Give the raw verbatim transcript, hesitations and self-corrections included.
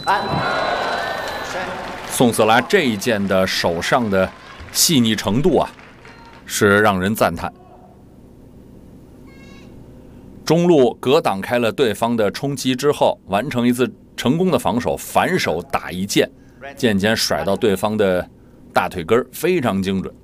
宋色拉这一箭的手上的细腻程度啊，是让人赞叹。中路格挡开了对方的冲击之后，完成一次成功的防守，反手打一箭，箭尖甩到对方的大腿根，非常精准。